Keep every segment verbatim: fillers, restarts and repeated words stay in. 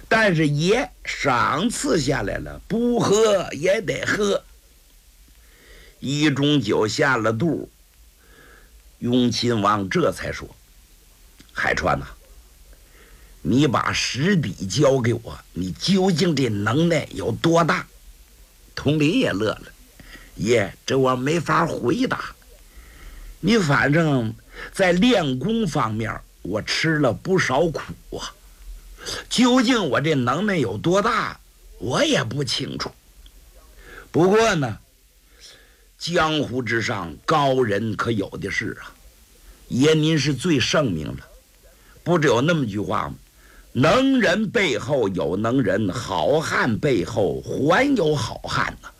但是爷赏赐下来了，不喝也得喝。一盅酒下了肚，雍亲王这才说：“海川呐、啊，你把实底交给我，你究竟这能耐有多大？”佟林也乐了：“爷，这我没法回答。你反正在练功方面，我吃了不少苦啊。究竟我这能耐有多大，我也不清楚。不过呢，江湖之上高人可有的是啊。爷您是最圣明的，不只有那么句话吗？能人背后有能人，好汉背后还有好汉呢。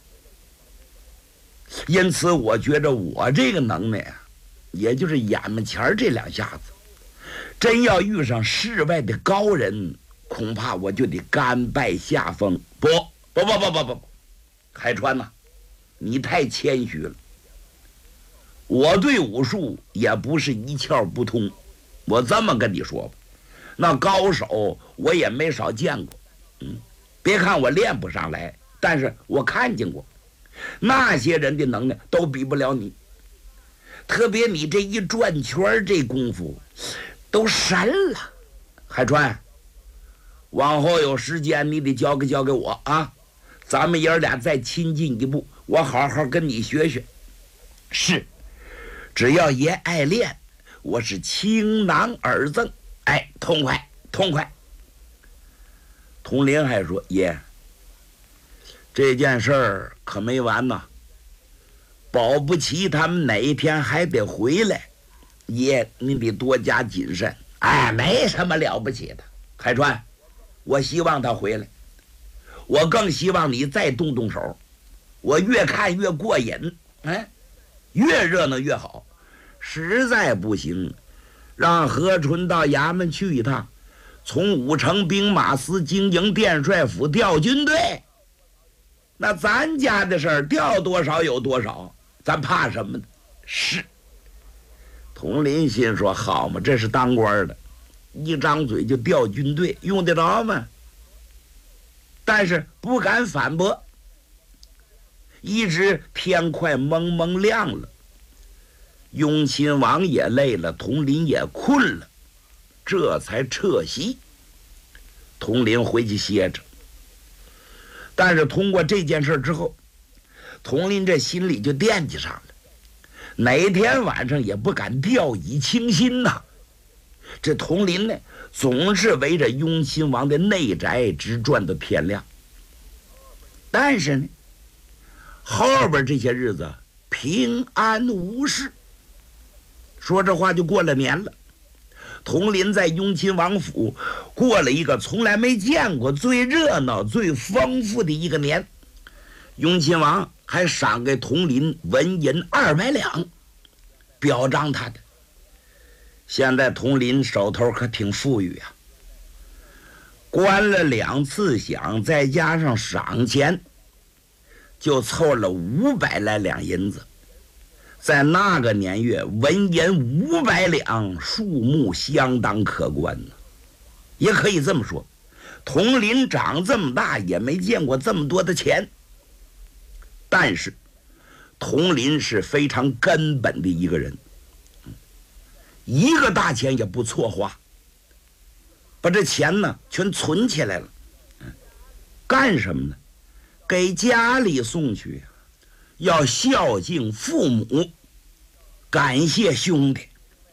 因此我觉着我这个能耐啊，也就是眼门前这两下子，真要遇上世外的高人，恐怕我就得甘拜下风。不不不不不不，海川呐、啊，你太谦虚了。我对武术也不是一窍不通，我这么跟你说吧，那高手我也没少见过。嗯，别看我练不上来，但是我看见过，那些人的能耐都比不了你。特别你这一转圈这功夫都神了。海川，往后有时间你得教给教给我啊，咱们爷俩再亲近一步，我好好跟你学学。是，只要爷爱练，我是倾囊而赠。哎，痛快痛快。佟林还说：“爷，这件事儿可没完呐，保不齐他们哪一天还得回来，爷你得多加谨慎。”哎，没什么了不起的，海川，我希望他回来，我更希望你再动动手，我越看越过瘾，哎，越热闹越好。实在不行，让何纯到衙门去一趟，从武城兵马司经营殿帅府调军队。那咱家的事儿调多少有多少，咱怕什么呢？是。佟林心说：“好嘛，这是当官的，一张嘴就调军队，用得着吗？”但是不敢反驳。一直天快蒙蒙亮了，雍亲王也累了，佟林也困了，这才撤席。佟林回去歇着。但是通过这件事之后，佟林这心里就惦记上了，哪天晚上也不敢掉以轻心呐、啊。这佟林呢，总是围着雍亲王的内宅直转到天亮。但是呢，后边这些日子平安无事。说这话就过了年了，佟林在雍亲王府过了一个从来没见过最热闹最丰富的一个年。雍亲王还赏给佟林纹银二百两，表彰他的。现在佟林手头可挺富裕啊，关了两次饷，再加上赏钱，就凑了五百来两银子。在那个年月，纹银五百两，数目相当可观呢。也可以这么说，佟林长这么大也没见过这么多的钱。但是佟林是非常根本的一个人，一个大钱也不错花，把这钱呢全存起来了。干什么呢？给家里送去，要孝敬父母，感谢兄弟。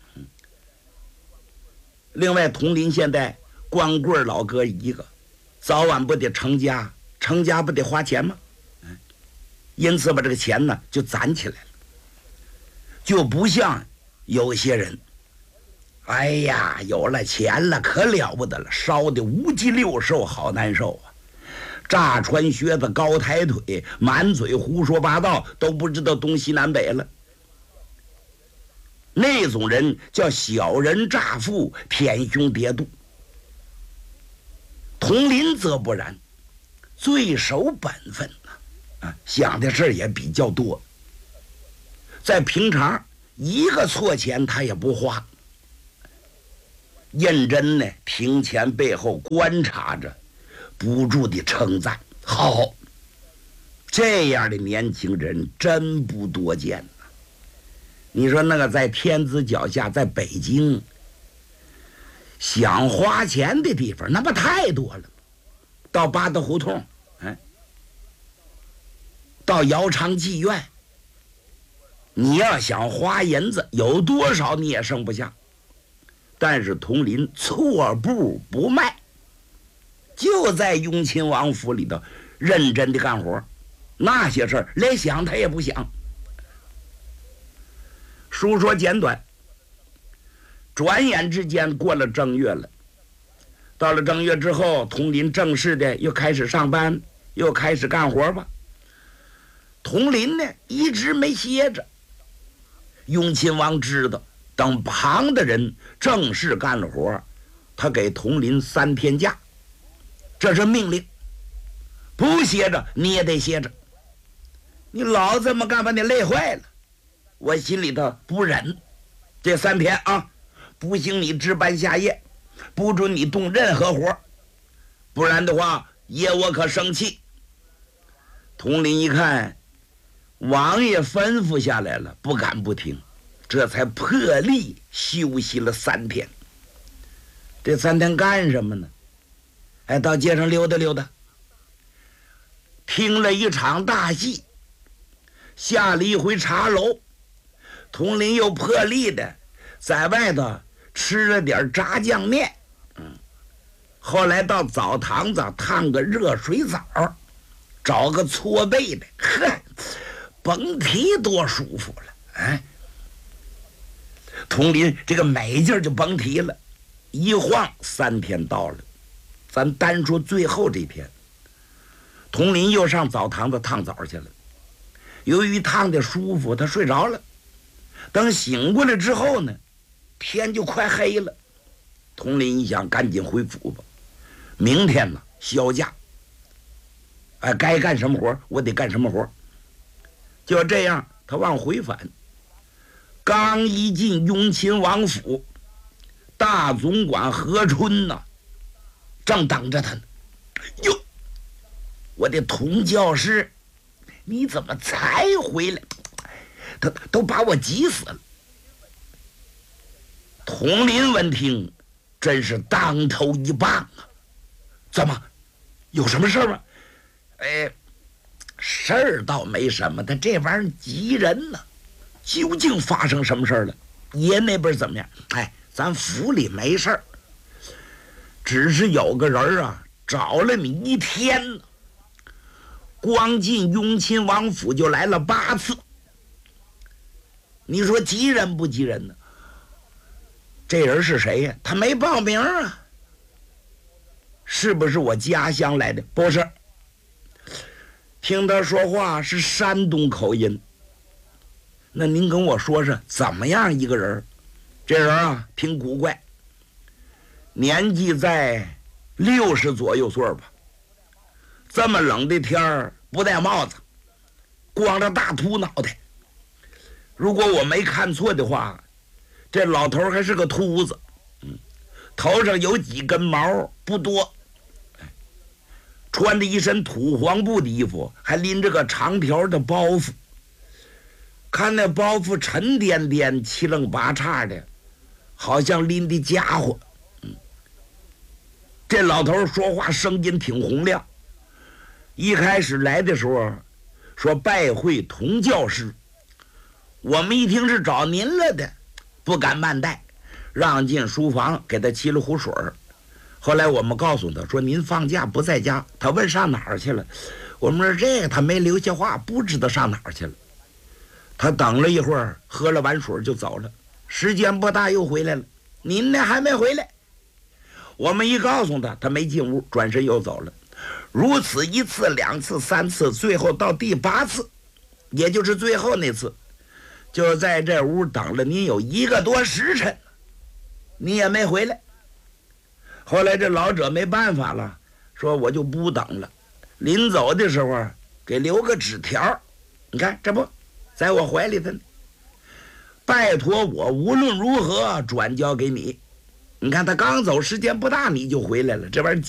另外佟林现在光棍老哥一个，早晚不得成家，成家不得花钱吗？因此把这个钱呢就攒起来了，就不像有些人，哎呀，有了钱了可了不得了，烧的五鸡六兽，好难受啊！炸穿靴子，高抬腿，满嘴胡说八道，都不知道东西南北了。那种人叫小人诈富，天凶叠度。佟林则不然，最守本分啊，想的事也比较多。在平常一个错钱他也不花。 胤禛呢庭前背后观察着，不住地称赞：好，这样的年轻人真不多见呐！你说那个在天子脚下，在北京想花钱的地方那么太多了，到八大胡同，哎，到姚昌妓院，你要想花银子，有多少你也剩不下。但是佟林错步不迈，就在雍亲王府里头认真的干活，那些事儿连想他也不想。书说简短，转眼之间过了正月了。到了正月之后，佟林正式的又开始上班，又开始干活吧。佟林呢一直没歇着。雍亲王知道，等旁的人正式干了活，他给佟林三天假，这是命令。不歇着你也得歇着，你老这么干把你累坏了，我心里头不忍。这三天啊，不行你值班下夜，不准你动任何活，不然的话爷我可生气。佟林一看王爷吩咐下来了，不敢不听，这才破例休息了三天。这三天干什么呢？哎，到街上溜达溜达，听了一场大戏，下了一回茶楼。佟林又破例的在外头吃了点炸酱面，嗯，后来到澡堂子烫个热水澡，找个搓背的，呵，甭提多舒服了。哎，佟林这个美劲儿就甭提了。一晃三天到了，咱单说最后这天，佟林又上澡堂子烫澡去了。由于烫的舒服，他睡着了。等醒过来之后呢，天就快黑了。佟林一想，赶紧回府吧，明天呢休假。哎，该干什么活我得干什么活。就这样，他往回返。刚一进雍亲王府，大总管何春呐、啊，正等着他呢。哟，我的佟教师，你怎么才回来？他都把我急死了。佟林闻听，真是当头一棒啊！怎么，有什么事吗？哎，事儿倒没什么，但这玩意儿急人呢。究竟发生什么事儿了？爷那边怎么样？哎，咱府里没事儿，只是有个人啊找了你一天呢，光进雍亲王府就来了八次。你说急人不急人呢？这人是谁呀？他没报名啊。是不是我家乡来的？不是，听他说话是山东口音。那您跟我说说怎么样一个人？这人啊挺古怪，年纪在六十左右岁吧。这么冷的天儿不戴帽子，光着大秃脑袋。如果我没看错的话，这老头还是个秃子，嗯，头上有几根毛不多，穿着一身土黄布的衣服，还拎着个长条的包袱。看那包袱沉甸甸、七楞八叉的，好像拎的家伙。嗯，这老头说话声音挺洪亮。一开始来的时候说拜会佟教师，我们一听是找您了的，不敢慢待，让进书房给他沏了壶水。后来我们告诉他说您放假不在家，他问上哪儿去了，我们说这个他没留下话，不知道上哪儿去了。他等了一会儿，喝了碗水就走了，时间不大又回来了。您呢还没回来，我们一告诉他，他没进屋，转身又走了。如此一次两次三次，最后到第八次，也就是最后那次，就在这屋等了您有一个多时辰，你也没回来。后来这老者没办法了，说我就不等了，临走的时候给留个纸条，你看这不在我怀里头呢，拜托我无论如何转交给你。 你看他刚走，时间不大，你就回来了，这玩意儿